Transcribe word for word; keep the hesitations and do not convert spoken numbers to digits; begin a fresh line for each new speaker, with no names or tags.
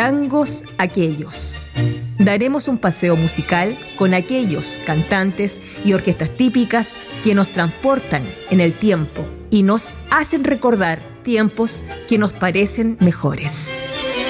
Tangos Aquellos. Daremos un paseo musical con aquellos cantantes y orquestas típicas que nos transportan en el tiempo y nos hacen recordar tiempos que nos parecen mejores.